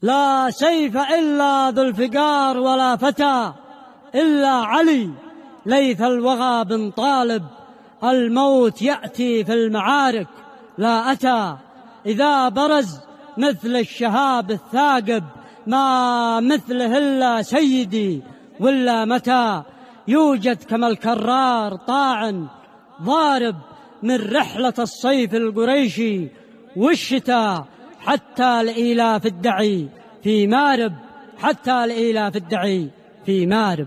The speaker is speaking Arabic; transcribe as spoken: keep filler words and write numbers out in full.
لا سيف إلا ذو الفقار ولا فتى إلا علي ليث الوغى بن طالب. الموت يأتي في المعارك لا أتى، إذا برز مثل الشهاب الثاقب، ما مثله إلا سيدي ولا متى. يوجد كما الكرار طاعن ضارب من رحلة الصيف القريشي والشتاء، حتى الإيلاف الدعي في مارب، حتى الإيلاف الدعي في مارب.